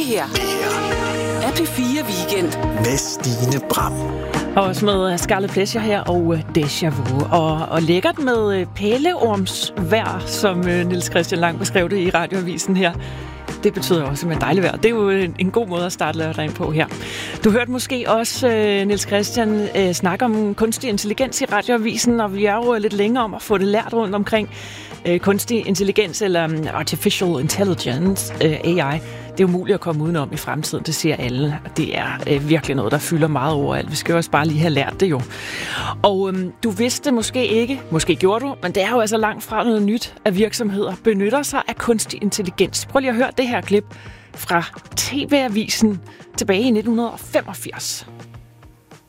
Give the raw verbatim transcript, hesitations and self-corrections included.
her er P fire Weekend med Stine Bram. Og også med Scarlet Pleasure her og Deja Vu. Og, og lækkert med pæleormsvejr, som Niels Christian Lang beskrev det i radioavisen her. Det betyder også med dejligt vejr. Det er jo en, en god måde at starte lørdagen på her. Du hørte måske også uh, Niels Christian uh, snakke om kunstig intelligens i radioavisen, og vi er jo lidt længere om at få det lært rundt omkring uh, kunstig intelligens, eller um, artificial intelligence, uh, A I. Det er jo muligt at komme udenom i fremtiden, det siger alle. Det er øh, virkelig noget, der fylder meget overalt. Vi skal jo også bare lige have lært det jo. Og øhm, du vidste måske ikke, måske gjorde du, men det er jo altså langt fra noget nyt, at virksomheder benytter sig af kunstig intelligens. Prøv lige at høre det her klip fra T V-avisen tilbage i nitten femogfirs.